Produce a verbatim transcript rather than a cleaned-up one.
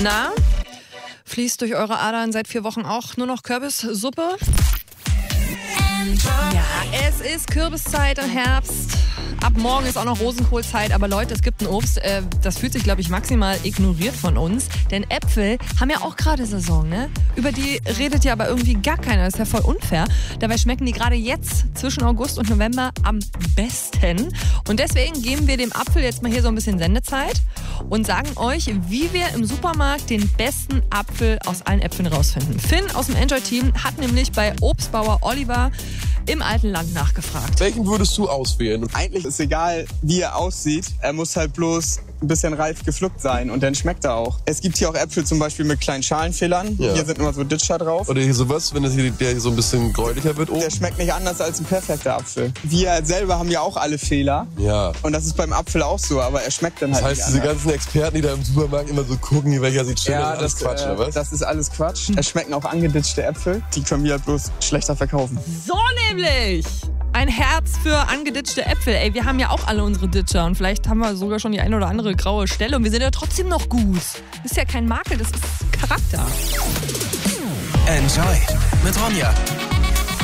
Na? Fließt durch eure Adern seit vier Wochen auch nur noch Kürbissuppe? Ja, es ist Kürbiszeit im Herbst. Ab morgen ist auch noch Rosenkohlzeit. Aber Leute, es gibt ein Obst, äh, das fühlt sich, glaube ich, maximal ignoriert von uns. Denn Äpfel haben ja auch gerade Saison, ne? Über die redet ja aber irgendwie gar keiner. Das ist ja voll unfair. Dabei schmecken die gerade jetzt zwischen August und November am besten. Und deswegen geben wir dem Apfel jetzt mal hier so ein bisschen Sendezeit und sagen euch, wie wir im Supermarkt den besten Apfel aus allen Äpfeln rausfinden. Finn aus dem Enjoy-Team hat nämlich bei Obstbauer Oliver im alten Land nachgefragt. Welchen würdest du auswählen? Eigentlich ist egal, wie er aussieht. Er muss halt bloß ein bisschen reif gepflückt sein und dann schmeckt er auch. Es gibt hier auch Äpfel zum Beispiel mit kleinen Schalenfehlern. Ja. Hier sind immer so Ditcher drauf. Oder hier sowas, wenn das hier, der hier so ein bisschen gräulicher wird oben? Der schmeckt nicht anders als ein perfekter Apfel. Wir selber haben ja auch alle Fehler. Ja. Und das ist beim Apfel auch so, aber er schmeckt dann halt Das heißt, nicht diese anders. ganzen Experten, die da im Supermarkt immer so gucken, welcher sieht schön aus, Ja, alles das, Quatsch, äh, oder was? das ist alles Quatsch. Es schmecken auch angeditschte Äpfel. Die können wir halt bloß schlechter verkaufen. So nämlich! Ein Herz für angeditschte Äpfel. Ey, wir haben ja auch alle unsere Ditcher und vielleicht haben wir sogar schon die eine oder andere graue Stelle und wir sind ja trotzdem noch gut. Das ist ja kein Makel, das ist Charakter. Enjoy mit Ronja.